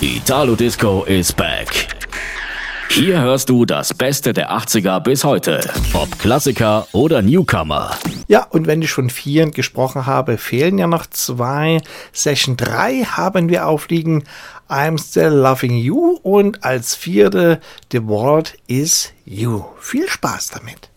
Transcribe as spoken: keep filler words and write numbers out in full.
Italo Disco is back. Hier hörst du das Beste der achtziger bis heute. Ob Klassiker oder Newcomer. Ja, und wenn ich von vier gesprochen habe, fehlen ja noch zwei. Session drei haben wir aufliegen. I'm Still Loving You. Und als vierte, The World Is You. Viel Spaß damit.